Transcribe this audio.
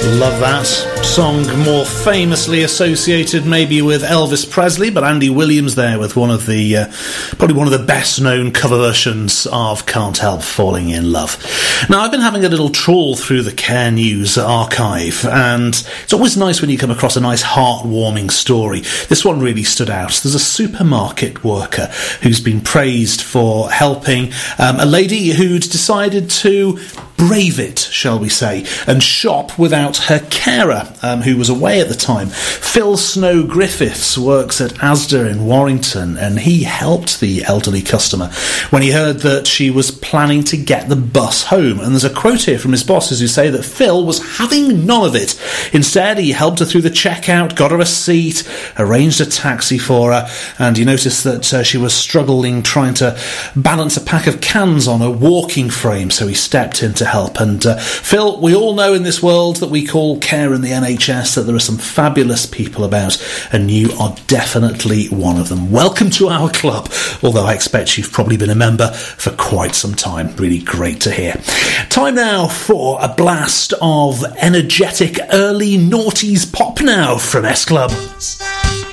Love that song, more famously associated maybe with Elvis Presley, but Andy Williams there with one of the probably one of the best known cover versions of Can't Help Falling in Love. Now, I've been having a little trawl through the Care News archive, and it's always nice when you come across a nice heartwarming story. This one really stood out. There's a supermarket worker who's been praised for helping a lady who'd decided to brave it, shall we say, and shop without her carer, who was away at the time. Phil Snow Griffiths works at Asda in Warrington, and he helped the elderly customer when he heard that she was planning to get the bus home. And there's a quote here from his bosses who say that Phil was having none of it. Instead, he helped her through the checkout, got her a seat, arranged a taxi for her, and you noticed that she was struggling trying to balance a pack of cans on a walking frame, so he stepped in to help. And Phil, we all know in this world that we call care in the NHS that there are some fabulous people about, and you are definitely one of them. Welcome to our club, although I expect you've probably been a member for quite some time. Really great to hear. Time now for a blast of energetic early noughties pop now from S Club.